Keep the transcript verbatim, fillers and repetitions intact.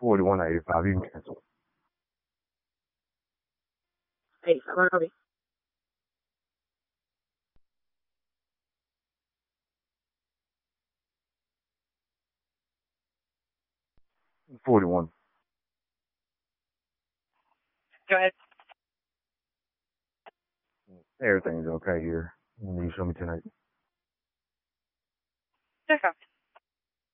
forty-one eighty-five. You can cancel. eighty-five, okay. forty-one. Go ahead. Everything's okay here. You show me tonight.